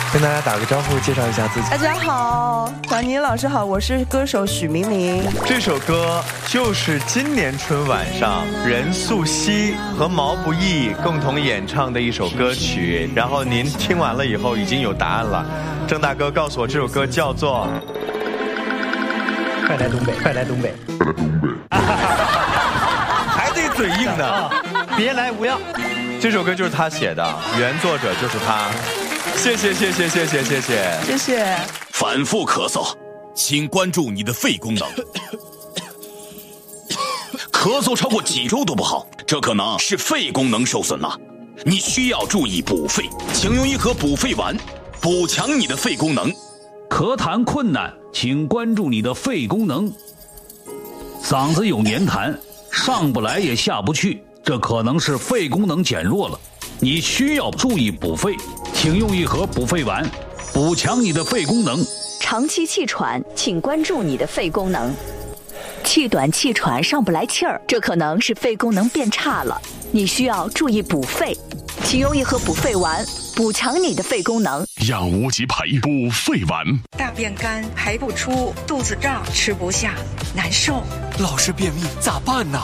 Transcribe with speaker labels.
Speaker 1: 跟大家打个招呼，介绍一下自己。
Speaker 2: 大家好，小宁老师好，我是歌手许明明。
Speaker 1: 这首歌就是今年春晚上任素汐和毛不易共同演唱的一首歌曲。然后您听完了以后已经有答案了，郑大哥告诉我这首歌叫做
Speaker 3: 《快来东北，快来东北》。
Speaker 1: 还得嘴硬呢，
Speaker 3: 别来无恙。
Speaker 1: 这首歌就是他写的，原作者就是他。谢谢。
Speaker 2: 谢谢。
Speaker 4: 反复咳嗽，请关注你的肺功能。咳嗽超过几周都不好，这可能是肺功能受损了。你需要注意补肺，请用一盒补肺丸，补强你的肺功能。
Speaker 5: 咳痰困难，请关注你的肺功能。嗓子有黏痰，上不来也下不去，这可能是肺功能减弱了。你需要注意补肺，请用一盒补肺丸，补强你的肺功能。
Speaker 6: 长期气喘，请关注你的肺功能。气短气喘上不来气儿，这可能是肺功能变差了，你需要注意补肺，请用一盒补肺丸，补强你的肺功能。
Speaker 7: 养无极培补肺丸。
Speaker 8: 大便干排不出，肚子胀吃不下，难受。
Speaker 9: 老是便秘咋办呢？